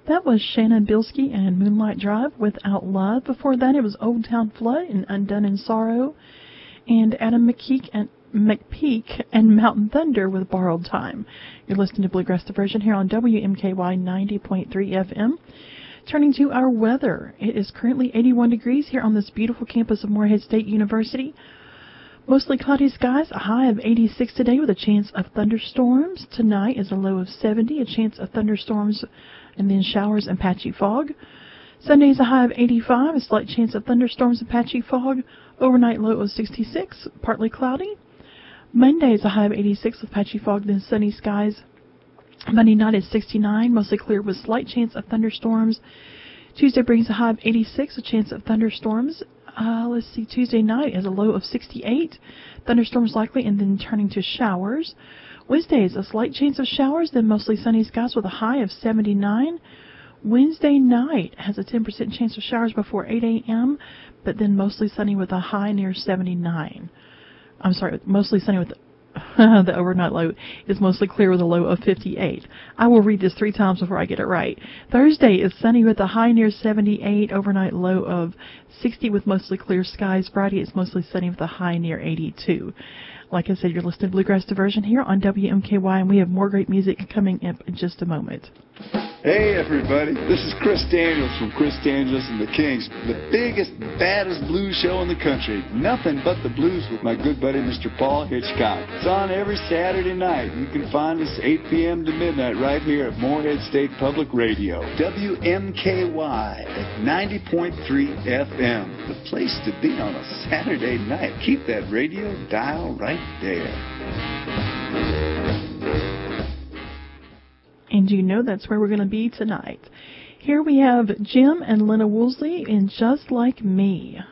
That was Shannon Bilski and Moonlight Drive, Without Love. Before that, it was Old Town Flood and Undone in Sorrow, and Adam McPeak and Mountain Thunder with Borrowed Time. You're listening to Bluegrass Diversion here on WMKY 90.3 FM. Turning to our weather, it is currently 81 degrees here on this beautiful campus of Morehead State University. Mostly cloudy skies, a high of 86 today with a chance of thunderstorms. Tonight is a low of 70, a chance of thunderstorms and then showers and patchy fog. Sunday is a high of 85, a slight chance of thunderstorms and patchy fog. Overnight low of 66, partly cloudy. Monday is a high of 86 with patchy fog, then sunny skies. Monday night is 69, mostly clear with slight chance of thunderstorms. Tuesday brings a high of 86, a chance of thunderstorms. Tuesday night is a low of 68, thunderstorms likely, and then turning to showers. Wednesday is a slight chance of showers, then mostly sunny skies with a high of 79. Wednesday night has a 10% chance of showers before 8 a.m., but then mostly sunny with a high near 79. Mostly sunny with the overnight low is mostly clear with a low of 58. I will read this 3 times before I get it right. Thursday is sunny with a high near 78, overnight low of 60 with mostly clear skies. Friday is mostly sunny with a high near 82. Like I said, you're listening to Bluegrass Diversion here on WMKY, and we have more great music coming up in just a moment. Hey everybody, this is Chris Daniels from Chris Daniels and the Kings, the biggest, baddest blues show in the country. Nothing but the blues with my good buddy Mr. Paul Hitchcock. It's on every Saturday night. You can find us 8 p.m. to midnight right here at Morehead State Public Radio. WMKY at 90.3 FM. The place to be on a Saturday night. Keep that radio dial right there. And you know that's where we're going to be tonight. Here we have Jim and Lena Woolsey in Just Like Me.